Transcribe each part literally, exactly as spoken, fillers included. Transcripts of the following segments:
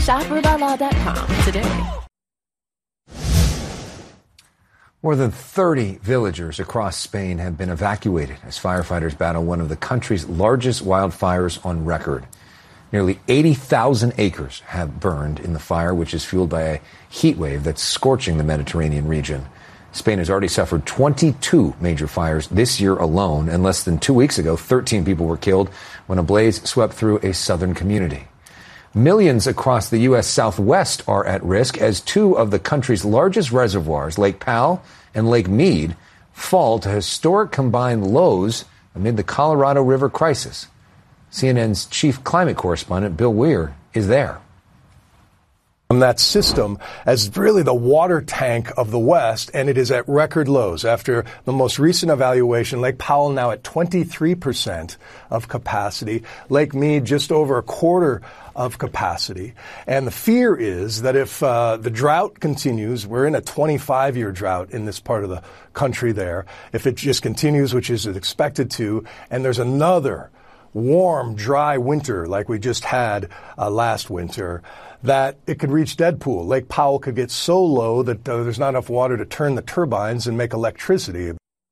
Shop Rubala dot com today. More than thirty villagers across Spain have been evacuated as firefighters battle one of the country's largest wildfires on record. Nearly eighty thousand acres have burned in the fire, which is fueled by a heat wave that's scorching the Mediterranean region. Spain has already suffered twenty-two major fires this year alone, and less than two weeks ago, thirteen people were killed when a blaze swept through a southern community. Millions across the U S Southwest are at risk as two of the country's largest reservoirs, Lake Powell and Lake Mead, fall to historic combined lows amid the Colorado River crisis. C N N's chief climate correspondent, Bill Weir, is there. From that system as really the water tank of the West, and it is at record lows. After the most recent evaluation, Lake Powell now at twenty-three percent of capacity, Lake Mead just over a quarter of capacity. And the fear is that if uh, the drought continues, we're in a twenty-five-year drought in this part of the country there, if it just continues, which is expected to, and there's another warm, dry winter like we just had uh, last winter, that it could reach Deadpool. Lake Powell could get so low that uh, there's not enough water to turn the turbines and make electricity.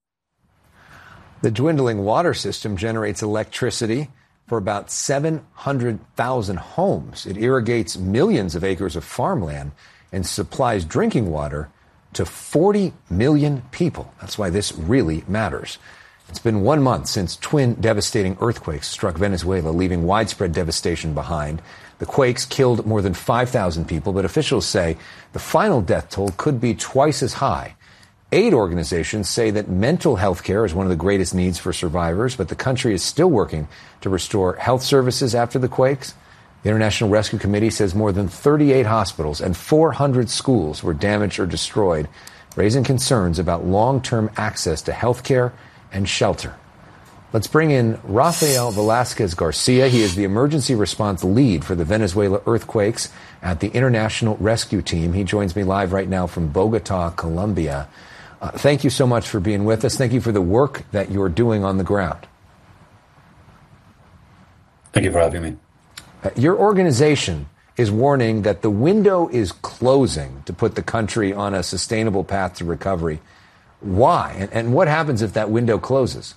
The dwindling water system generates electricity for about seven hundred thousand homes. It irrigates millions of acres of farmland and supplies drinking water to forty million people. That's why this really matters. It's been one month since twin devastating earthquakes struck Venezuela, leaving widespread devastation behind. The quakes killed more than five thousand people, but officials say the final death toll could be twice as high. Aid organizations say that mental health care is one of the greatest needs for survivors, but the country is still working to restore health services after the quakes. The International Rescue Committee says more than thirty-eight hospitals and four hundred schools were damaged or destroyed, raising concerns about long-term access to health care and shelter. Let's bring in Rafael Velasquez Garcia. He is the emergency response lead for the Venezuela earthquakes at the International Rescue Team. He joins me live right now from Bogota, Colombia. Uh, thank you so much for being with us. Thank you for the work that you're doing on the ground. Thank you for having me. Uh, your organization is warning that the window is closing to put the country on a sustainable path to recovery. Why? And, and what happens if that window closes?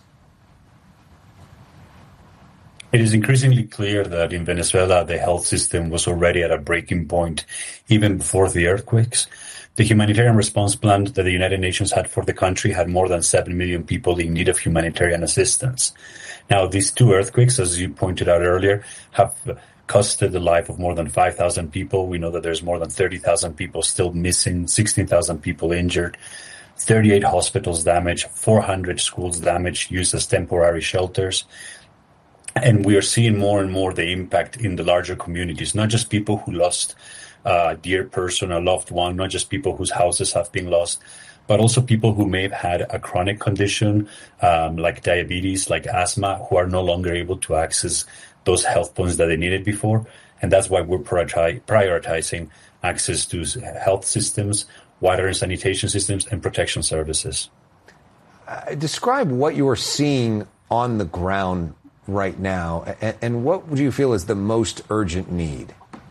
It is increasingly clear that in Venezuela, the health system was already at a breaking point even before the earthquakes. The humanitarian response plan that the United Nations had for the country had more than seven million people in need of humanitarian assistance. Now, these two earthquakes, as you pointed out earlier, have costed the life of more than five thousand people. We know that there's more than thirty thousand people still missing, sixteen thousand people injured, thirty-eight hospitals damaged, four hundred schools damaged, used as temporary shelters. And we are seeing more and more the impact in the larger communities, not just people who lost a dear person, a loved one, not just people whose houses have been lost, but also people who may have had a chronic condition um, like diabetes, like asthma, who are no longer able to access those health points that they needed before. And that's why we're priori- prioritizing access to health systems, water and sanitation systems, and protection services. Uh, describe what you are seeing on the ground right now, and, and what would you feel is the most urgent need?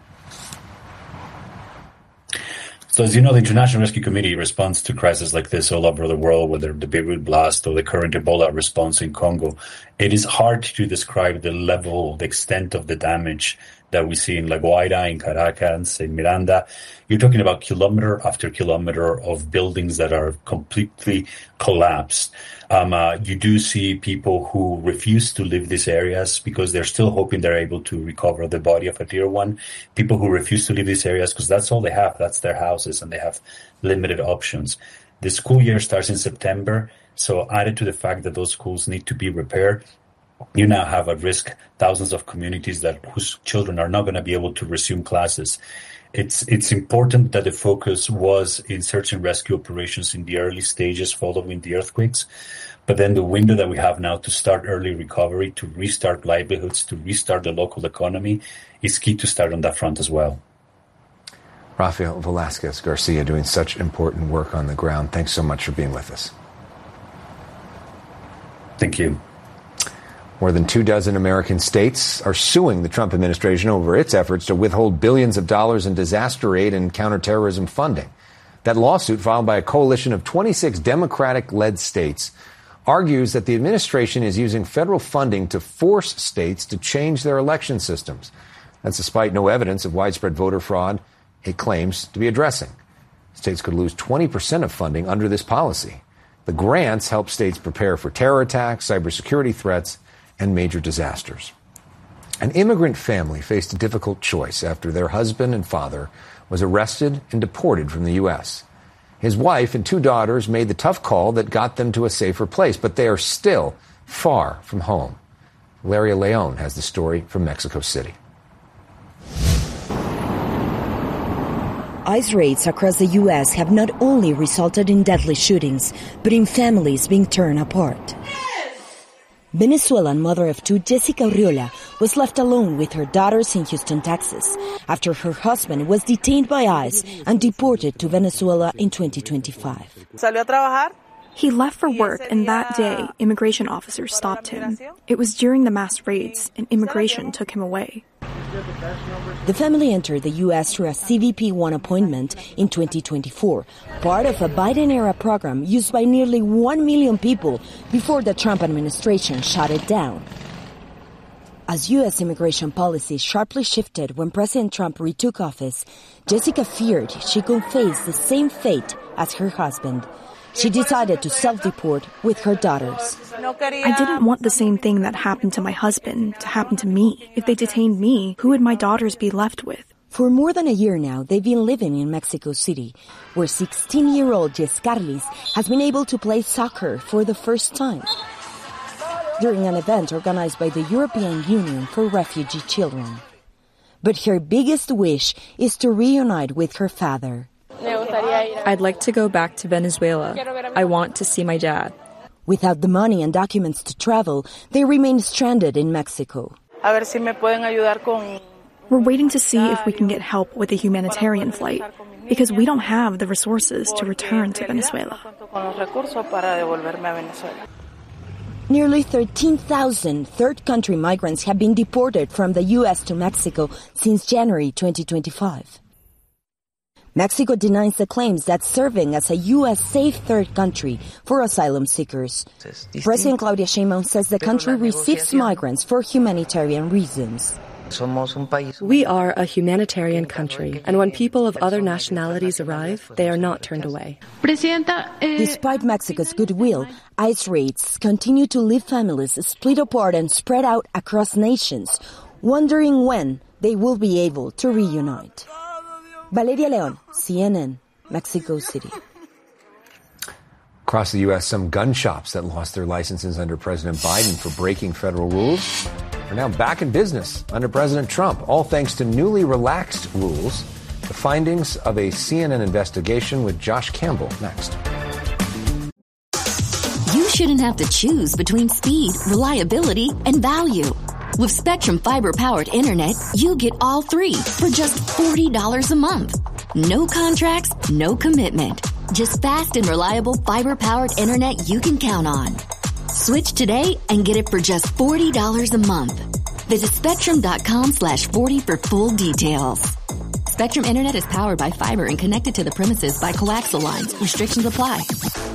So as you know, the International Rescue Committee responds to crises like this all over the world, whether the Beirut blast or the current Ebola response in Congo. It is hard to describe the level, the extent of the damage that we see in La Guaira, in Caracas, in Miranda. You're talking about kilometer after kilometer of buildings that are completely collapsed. Um, uh, you do see people who refuse to leave these areas because they're still hoping they're able to recover the body of a dear one. People who refuse to leave these areas because that's all they have. That's their houses, and they have limited options. The school year starts in September, so added to the fact that those schools need to be repaired, you now have at risk thousands of communities that whose children are not going to be able to resume classes. It's it's important that the focus was in search and rescue operations in the early stages following the earthquakes. But then the window that we have now to start early recovery, to restart livelihoods, to restart the local economy is key to start on that front as well. Rafael Velasquez Garcia doing such important work on the ground. Thanks so much for being with us. Thank you. More than two dozen American states are suing the Trump administration over its efforts to withhold billions of dollars in disaster aid and counterterrorism funding. That lawsuit, filed by a coalition of twenty-six Democratic-led states, argues that the administration is using federal funding to force states to change their election systems. That's despite no evidence of widespread voter fraud it claims to be addressing. States could lose twenty percent of funding under this policy. The grants help states prepare for terror attacks, cybersecurity threats, and major disasters. An immigrant family faced a difficult choice after their husband and father was arrested and deported from the U S. His wife and two daughters made the tough call that got them to a safer place, but they are still far from home. Valeria Leon has the story from Mexico City. ICE raids across the U S have not only resulted in deadly shootings, but in families being torn apart. Venezuelan mother of two, Jessica Urriola, was left alone with her daughters in Houston, Texas, after her husband was detained by ICE and deported to Venezuela in twenty twenty-five. He left for work, and that day, immigration officers stopped him. It was during the mass raids, and immigration took him away. The family entered the U S through a C B P one appointment in twenty twenty-four, part of a Biden-era program used by nearly one million people before the Trump administration shut it down. As U S immigration policy sharply shifted when President Trump retook office, Jessica feared she could face the same fate as her husband. She decided to self-deport with her daughters. I didn't want the same thing that happened to my husband to happen to me. If they detained me, who would my daughters be left with? For more than a year now, they've been living in Mexico City, where sixteen-year-old Jess Carlis has been able to play soccer for the first time during an event organized by the European Union for Refugee Children. But her biggest wish is to reunite with her father. I'd like to go back to Venezuela. I want to see my dad. Without the money and documents to travel, they remain stranded in Mexico. We're waiting to see if we can get help with a humanitarian flight, because we don't have the resources to return to Venezuela. Nearly thirteen thousand third-country migrants have been deported from the U S to Mexico since January twenty twenty-five. Mexico denies the claims that serving as a U S safe third country for asylum seekers. President Claudia Sheinbaum says the country receives migrants for humanitarian reasons. We are a humanitarian country, and when people of other nationalities arrive, they are not turned away. Despite Mexico's goodwill, ICE raids continue to leave families split apart and spread out across nations, wondering when they will be able to reunite. Valeria Leon, C N N, Mexico City. Across the U S, some gun shops that lost their licenses under President Biden for breaking federal rules are now back in business under President Trump, all thanks to newly relaxed rules. The findings of a C N N investigation with Josh Campbell next. You shouldn't have to choose between speed, reliability, and value. With Spectrum Fiber-powered internet, you get all three for just forty dollars a month. No contracts, no commitment. Just fast and reliable fiber-powered internet you can count on. Switch today and get it for just forty dollars a month. Visit spectrum.com slash 40 for full details. Spectrum Internet is powered by fiber and connected to the premises by coaxial lines. Restrictions apply.